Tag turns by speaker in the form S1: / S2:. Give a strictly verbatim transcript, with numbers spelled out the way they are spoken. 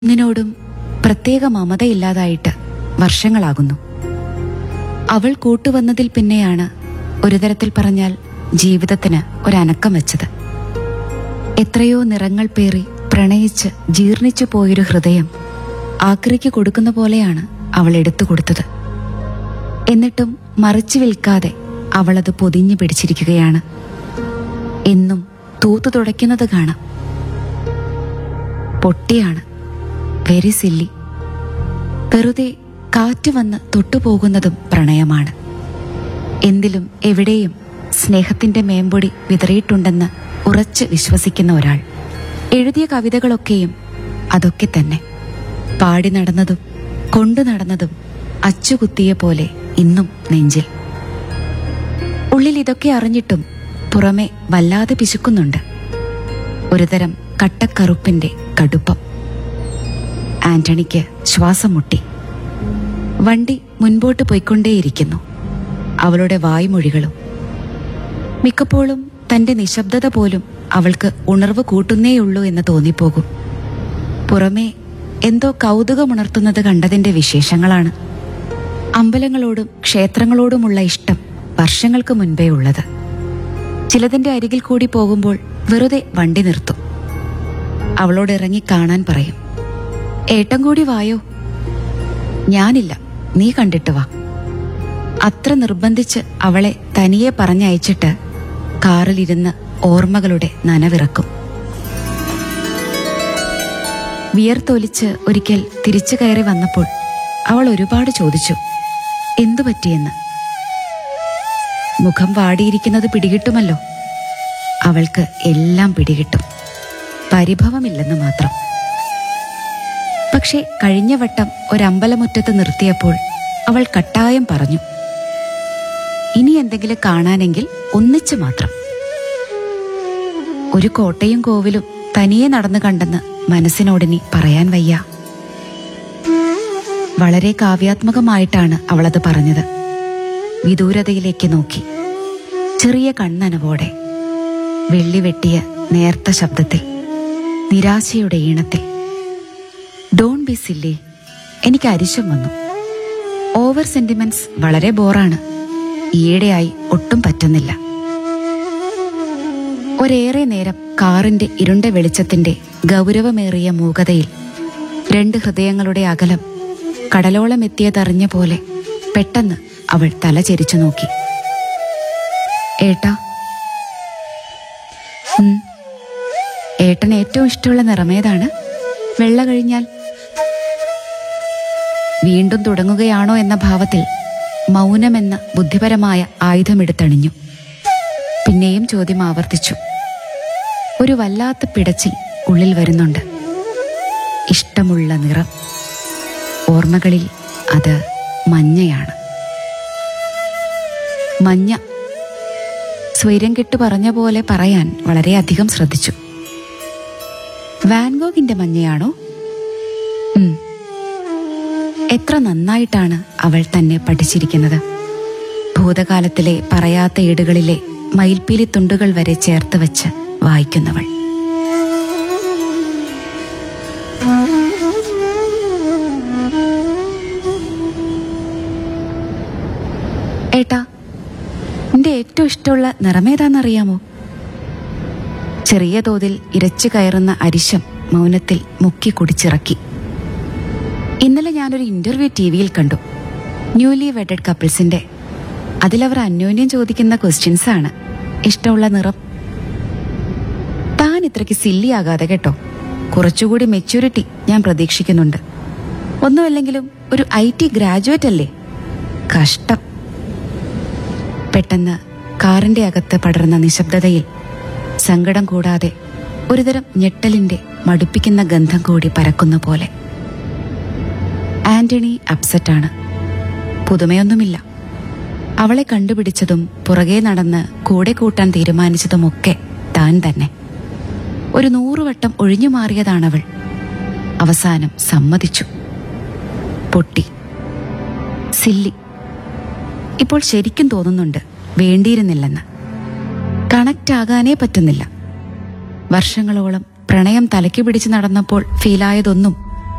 S1: ഒന്നിനോടും പ്രത്യേക മമതയില്ലാതായിട്ട് വർഷങ്ങളാകുന്നു. അവൾ കൂട്ടുവന്നതിൽ പിന്നെയാണ് ഒരു തരത്തിൽ പറഞ്ഞാൽ ജീവിതത്തിന് ഒരനക്കം വെച്ചത്. എത്രയോ നിറങ്ങൾ പേറി പ്രണയിച്ച് ജീർണിച്ചു പോയൊരു ഹൃദയം ആക്രിക്ക് കൊടുക്കുന്ന പോലെയാണ് അവൾ എടുത്തു കൊടുത്തത്. എന്നിട്ടും മറിച്ചു വിൽക്കാതെ അവളത് പൊതിഞ്ഞു പിടിച്ചിരിക്കുകയാണ്. എന്നും തൂത്തു തുടയ്ക്കുന്നത് കാണാം. പൊട്ടിയാണ്, വെരി സില്ലി. വെറുതെ കാറ്റ് വന്ന് തൊട്ടുപോകുന്നതും പ്രണയമാണ്. എന്തിലും എവിടെയും സ്നേഹത്തിന്റെ മേമ്പൊടി വിതറിയിട്ടുണ്ടെന്ന് ഉറച്ച് വിശ്വസിക്കുന്ന ഒരാൾ. എഴുതിയ കവിതകളൊക്കെയും അതൊക്കെ തന്നെ. പാടി നടന്നതും കൊണ്ടു നടന്നതും അച്ചുകുത്തിയ പോലെ ഇന്നും നെഞ്ചിൽ. ഉള്ളിൽ ഇതൊക്കെ അറിഞ്ഞിട്ടും പുറമെ വല്ലാതെ പിശുക്കുന്നുണ്ട്. ഒരുതരം കട്ടക്കറുപ്പിന്റെ കടുപ്പം. ആന്റണിക്ക് ശ്വാസം മുട്ടി. വണ്ടി മുൻപോട്ട് പോയിക്കൊണ്ടേയിരിക്കുന്നു. അവളുടെ വായ്മൊഴികളും. മിക്കപ്പോഴും തന്റെ നിശബ്ദത പോലും അവൾക്ക് ഉണർവ് കൂട്ടുന്നേയുള്ളൂ എന്ന് തോന്നിപ്പോകും. പുറമേ എന്തോ കൗതുകമുണർത്തുന്നത് കണ്ടതിന്റെ വിശേഷങ്ങളാണ്. അമ്പലങ്ങളോടും ക്ഷേത്രങ്ങളോടുമുള്ള ഇഷ്ടം വർഷങ്ങൾക്ക് മുൻപേ ഉള്ളത്. ചിലതിന്റെ അരികിൽ കൂടി പോകുമ്പോൾ വെറുതെ വണ്ടി നിർത്തും. അവളോട് ഇറങ്ങി കാണാൻ പറയും. ഏട്ടൻ കൂടി വായോ. ഞാനില്ല, നീ കണ്ടിട്ട് വാ. അത്ര നിർബന്ധിച്ച് അവളെ തനിയെ പറഞ്ഞയച്ചിട്ട് കാറിലിരുന്ന് ഓർമ്മകളുടെ നനവിറക്കും. വിയർത്തൊലിച്ച് ഒരിക്കൽ തിരിച്ചു കയറി വന്നപ്പോൾ അവൾ ഒരുപാട് ചോദിച്ചു, എന്തു പറ്റിയെന്ന്. മുഖം വാടിയിരിക്കുന്നത് പിടികിട്ടുമല്ലോ. അവൾക്ക് എല്ലാം പിടികിട്ടും, പരിഭവമില്ലെന്ന് മാത്രം. പക്ഷെ കഴിഞ്ഞ വട്ടം ഒരമ്പലമുറ്റത്ത് നിർത്തിയപ്പോൾ അവൾ കട്ടായം പറഞ്ഞു, ഇനി എന്തെങ്കിലും കാണാനെങ്കിൽ ഒന്നിച്ചു മാത്രം. ഒരു കോട്ടയും കോവിലും തനിയെ നടന്നു കണ്ടെന്ന് മനസ്സിനോടിനി പറയാൻ വയ്യ. വളരെ കാവ്യാത്മകമായിട്ടാണ് അവളത് പറഞ്ഞത്. വിദൂരതയിലേക്ക് നോക്കി, ചെറിയ കണ്ണനവോടെ, വെള്ളിവെട്ടിയ നേർത്ത ശബ്ദത്തിൽ, നിരാശയുടെ ഈണത്തിൽ. Don't be silly. എനിക്ക് അരിശം വന്നു. ഓവർ സെന്റിമെന്റ്സ് വളരെ ബോറാണ്. ഈയിടെയായി ഒട്ടും പറ്റുന്നില്ല. ഒരേറെ നേരം കാറിന്റെ ഇരുണ്ട വെളിച്ചത്തിന്റെ ഗൗരവമേറിയ മൂകതയിൽ രണ്ട് ഹൃദയങ്ങളുടെ അകലം കടലോളം എത്തിയതറിഞ്ഞ പോലെ പെട്ടെന്ന് അവൾ തല ചെരിച്ചു നോക്കി. ഏട്ടാ. ഉം ഏട്ടന് ഏറ്റവും ഇഷ്ടമുള്ള നിറമേതാണ്? വെള്ള കഴിഞ്ഞാൽ. വീണ്ടും തുടങ്ങുകയാണോ എന്ന ഭാവത്തിൽ മൗനമെന്ന ബുദ്ധിപരമായ ആയുധമെടുത്തണിഞ്ഞു. പിന്നെയും ചോദ്യം ആവർത്തിച്ചു. ഒരു വല്ലാത്ത പിടച്ചിൽ ഉള്ളിൽ വരുന്നുണ്ട്. ഇഷ്ടമുള്ള നിറം. ഓർമ്മകളിൽ അത് മഞ്ഞയാണ്. മഞ്ഞ. സ്വൈര്യം കെട്ടു പറഞ്ഞ പോലെ പറയാൻ വളരെയധികം ശ്രദ്ധിച്ചു. വാൻഗോഗിന്റെ മഞ്ഞയാണോ? ഉം എത്ര നന്നായിട്ടാണ് അവൾ തന്നെ പഠിച്ചിരിക്കുന്നത്. ഭൂതകാലത്തിലെ പറയാത്ത ഏടുകളിലെ മയിൽപ്പീലി തുണ്ടുകൾ വരെ ചേർത്ത് വെച്ച് വായിക്കുന്നവൾ. ഏട്ടാ, നിന്റെ ഏറ്റവും ഇഷ്ടമുള്ള നിറമേതാന്നറിയാമോ? ചെറിയ തോതിൽ ഇരച്ചു കയറുന്ന അരിശം മൗനത്തിൽ മുക്കി കുടിച്ചിറക്കി. ഇന്നലെ ഞാനൊരു ഇന്റർവ്യൂ ടി വിയിൽ കണ്ടു. Newly wedded കപ്പിൾസിന്റെ. അതിലവർ അന്യോന്യം ചോദിക്കുന്ന ക്വസ്റ്റ്യൻസ് ആണ് ഇഷ്ടമുള്ള നിറം. താൻ ഇത്രയ്ക്ക് സില്ലിയാകാതെ കേട്ടോ. കുറച്ചുകൂടി മെച്യൂരിറ്റി ഞാൻ പ്രതീക്ഷിക്കുന്നുണ്ട്. ഒന്നുമല്ലെങ്കിലും ഒരു ഐ ടി ഗ്രാജുവേറ്റ് അല്ലേ? കഷ്ടം. പെട്ടെന്ന് കാറിന്റെ അകത്ത് പടർന്ന നിശബ്ദതയിൽ സങ്കടം കൂടാതെ ഒരുതരം ഞെട്ടലിന്റെ മടുപ്പിക്കുന്ന ഗന്ധം കൂടി പരക്കുന്ന പോലെ. ആന്റണി അപ്സെറ്റാണ്. പുതുമയൊന്നുമില്ല. അവളെ കണ്ടുപിടിച്ചതും പുറകെ നടന്ന് കൂടെ കൂട്ടാൻ തീരുമാനിച്ചതുമൊക്കെ താൻ തന്നെ. ഒരു നൂറുവട്ടം ഒഴിഞ്ഞു മാറിയതാണവൾ. അവസാനം സമ്മതിച്ചു. പൊട്ടി. സില്ലി. ഇപ്പോൾ ശരിക്കും തോന്നുന്നുണ്ട് വേണ്ടിയിരുന്നില്ലെന്ന്. കണക്റ്റ് ആകാനേ പറ്റുന്നില്ല. വർഷങ്ങളോളം പ്രണയം തലയ്ക്ക് പിടിച്ച് നടന്നപ്പോൾ ഫീലായതൊന്നും